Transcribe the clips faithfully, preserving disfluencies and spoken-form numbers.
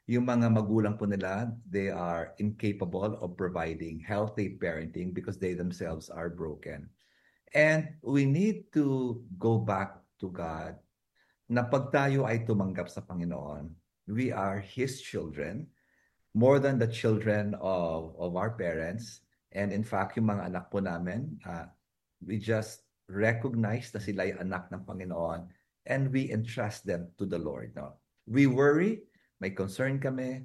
yung mga magulang po nila, they are incapable of providing healthy parenting because they themselves are broken. And we need to go back to God na pag tayo ay tumanggap sa Panginoon, we are His children more than the children of, of our parents. And in fact, yung mga anak po namin, uh, we just recognize na sila ay anak ng Panginoon and we entrust them to the Lord. No? We worry, may concern kami,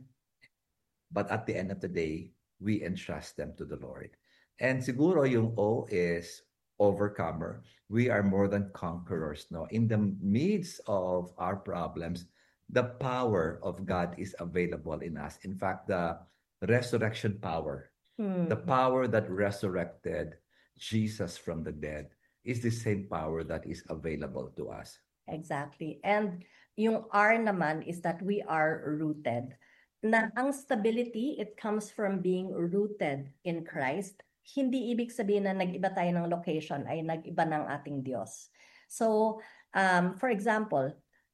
but at the end of the day, we entrust them to the Lord. And siguro yung O is overcomer. We are more than conquerors. No? In the midst of our problems, the power of God is available in us. In fact, the resurrection power, the Hmm. power that resurrected Jesus from the dead, is the same power that is available to us. Exactly. And yung R naman is that we are rooted. Na ang stability, it comes from being rooted in Christ. Hindi ibig sabihin na nag-iba tayo ng location ay nag-iba ng ating Diyos. So, um, for example,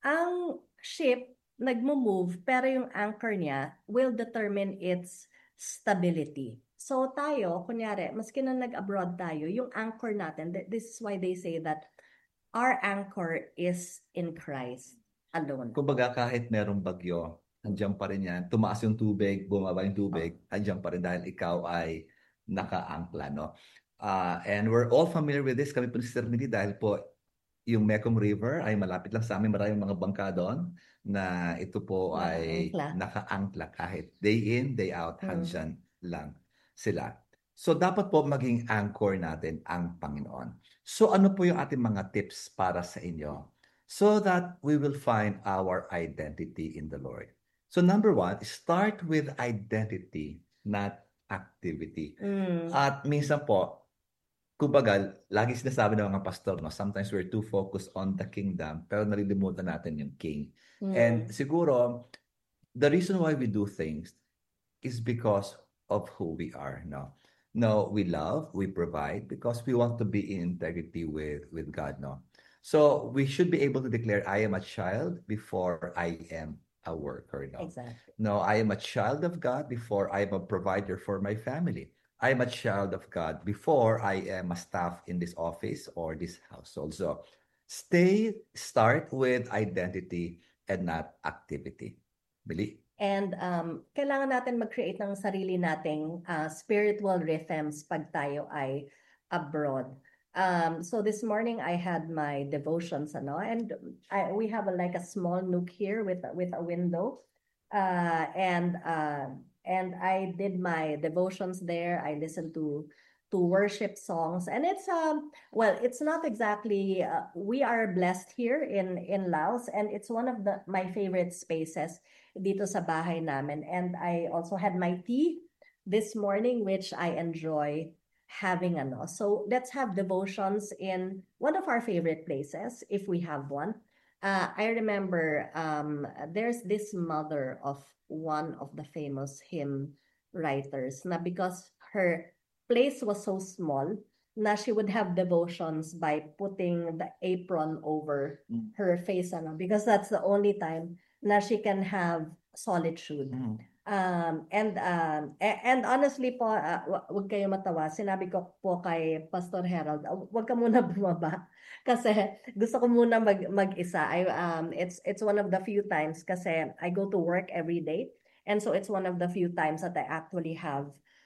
ang ship nagmo-move pero yung anchor niya will determine its stability. So tayo, kunyari, maski na nag-abroad tayo, yung anchor natin, th- this is why they say that our anchor is in Christ alone. Kumbaga kahit merong bagyo, andiyan pa rin yan. Tumaas yung tubig, bumaba yung tubig, andiyan pa rin dahil ikaw ay nakaangkla, no? Uh, and we're all familiar with this. Kami po ni Sister Minnie dahil po yung Mekong River ay malapit lang sa amin. Maraming mga bangka doon na ito po ay Nakaangkla. nakaangkla kahit day in, day out, Mm. handyan lang sila. So dapat po maging anchor natin ang Panginoon. So ano po yung ating mga tips para sa inyo? So that we will find our identity in the Lord. So number one, start with identity, not activity. Mm. At minsan po, kumbaga, lagi sinasabi ng mga pastor, no, sometimes we're too focused on the kingdom, pero nalilimutan natin yung king. Mm. And siguro, the reason why we do things is because of who we are, no? No, we love, we provide because we want to be in integrity with, with God, no? So we should be able to declare, I am a child before I am a worker, no? Exactly. No, I am a child of God before I am a provider for my family. I am a child of God before I am a staff in this office or this household. So stay, start with identity and not activity. Bili? And um, kailangan natin mag-create ng sarili nating uh, spiritual rhythms pag tayo ay abroad. Um, so this morning I had my devotions, ano, and I, we have a, like a small nook here with with a window, uh, and uh, and I did my devotions there. I listened to to worship songs, and it's um well, it's not exactly. Uh, we are blessed here in in Laos, and it's one of the my favorite spaces dito sa bahay namin. And I also had my tea this morning, which I enjoy having ano. So let's have devotions in one of our favorite places, if we have one. Uh, I remember um, there's this mother of one of the famous hymn writers na because her place was so small na she would have devotions by putting the apron over Mm. her face ano, because that's the only time na she can have solitude. Mm. Um, and um, a- and honestly po, uh, wa- wag kayo matawa. Sinabi ko po kay Pastor Harold, "Ah, wag ka muna bumaba kasi gusto ko muna mag mag-isa. I um it's it's one of the few times kasi I go to work every day. And so it's one of the few times that I actually have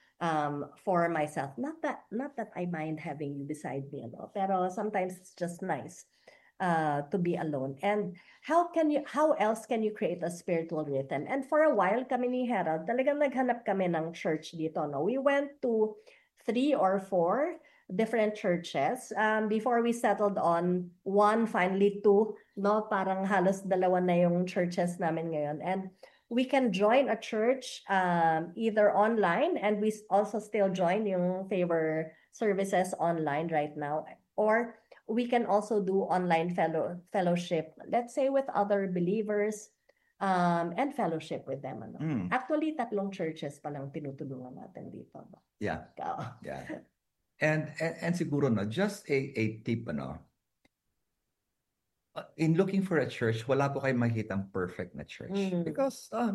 um for myself. Not that not that I mind having you beside me, ano, pero sometimes it's just nice uh to be alone. And how can you how else can you create a spiritual rhythm? And for a while kami ni Harold, talagang naghanap kami ng church dito, no. We went to three or four different churches um before we settled on one, finally two, no, parang halos dalawa na yung churches namin ngayon. And we can join a church um either online, and we also still join yung favor services online right now, or we can also do online fellow fellowship, let's say with other believers, um, and fellowship with them. Ano. Mm. Actually, tatlong churches pa lang tinutulungan natin dito. No? Yeah. Oo. Yeah. And, and and siguro no, just a a tip ano. uh, In looking for a church, wala po kayong makikitang perfect na church Mm. because uh,